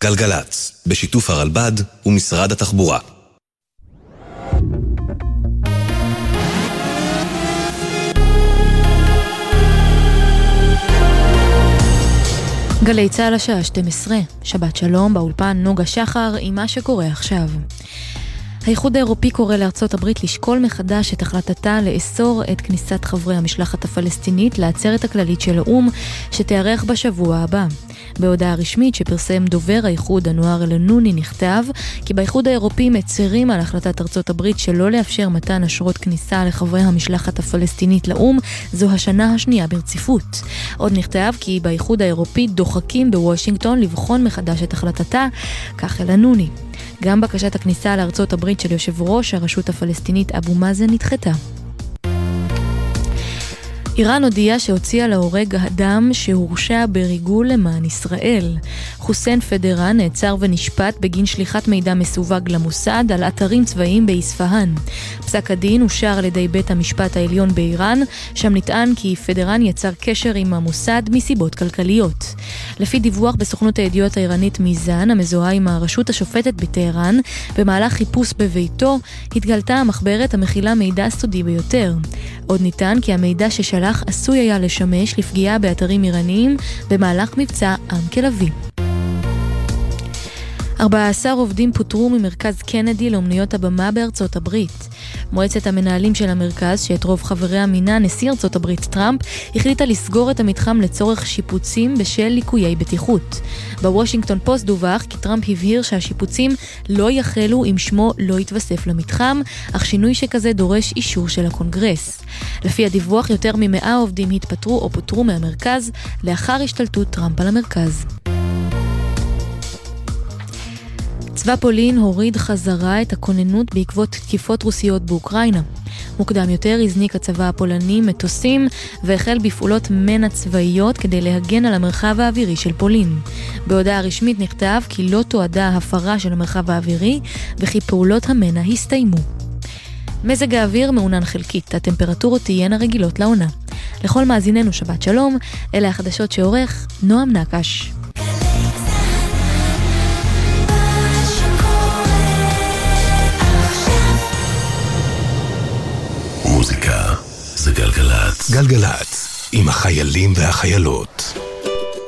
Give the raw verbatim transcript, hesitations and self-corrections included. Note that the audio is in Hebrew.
גלגלץ, בשיתוף הרלב"ד ומשרד התחבורה. גלי צהל השעה שתים עשרה, שבת שלום, באולפן נוגה שחר עם מה שקורה עכשיו. האיחוד האירופי קורא לארצות הברית לשקול מחדש את החלטתה לאסור את כניסת חברי המשלחת הפלסטינית לעצרת הכללית של האום שתארך בשבוע הבא. בהודעה רשמית שפרסם דובר האיחוד אנואר אל-נוני נכתב כי באיחוד האירופי מצרים על החלטת ארצות הברית שלא לאפשר מתן אשרות כניסה לחברי המשלחת הפלסטינית לאום זו השנה השנייה ברציפות. עוד נכתב כי באיחוד האירופי דוחקים בוושינגטון לבחון מחדש את החלטתה, כך אל-נוני. גם בקשת הכניסה לארצות הברית של יושב ראש הרשות הפלסטינית אבו מאזן נדחתה. איראן הודיעה שהוציאה להורג אדם שהורשע בריגול למען ישראל. חוסיין פדרן נעצר ונשפט בגין שליחת מידע מסווג למוסד על אתרים צבאיים באספהאן. פסק הדין אושר על ידי בית המשפט העליון באיראן, שם נטען כי פדרן יצר קשר עם המוסד מסיבות כלכליות. לפי דיווח בסוכנות הידיעות האיראנית מיזן, המזוהה עם הרשות השופטת בטהרן, במהלך חיפוש בביתו התגלתה המחברת המכילה מידע סודי ביותר. עוד ניתן כי המידע ששלח עשוי היה לשמש לפגיעה באתרים איראניים במהלך מבצע עם כלבי. ארבעה עשר עובדים פוטרו ממרכז קנדי לאומנויות הבמה בארצות הברית. מועצת המנהלים של המרכז, שאת רוב חבריה מינה נשיא ארצות הברית טראמפ, החליטה לסגור את המתחם לצורך שיפוצים בשל ליקויי בטיחות. בוושינגטון פוסט דווח כי טראמפ הבהיר שהשיפוצים לא יחלו אם שמו לא יתווסף למתחם, אך שינוי שכזה דורש אישור של הקונגרס. לפי הדיווח, יותר ממאה עובדים התפטרו או פוטרו מהמרכז לאחר השתלטות טראמפ על המרכז. צבא פולין הוריד חזרה את הכוננות בעקבות תקיפות רוסיות באוקראינה. מוקדם יותר הזניק הצבא הפולני מטוסים והחל בפעולות מנע צבאיות כדי להגן על המרחב האווירי של פולין. בהודעה רשמית נכתב כי לא תועדה הפרה של המרחב האווירי וכי פעולות המנע הסתיימו. מזג האוויר מעונן חלקית, הטמפרטורות תהיינה רגילות לעונה. לכל מאזיננו שבת שלום, אלה החדשות שעורך נועם נקש. מוזיקה זה גלגלץ. גלגלץ, עם החיילים והחיילות.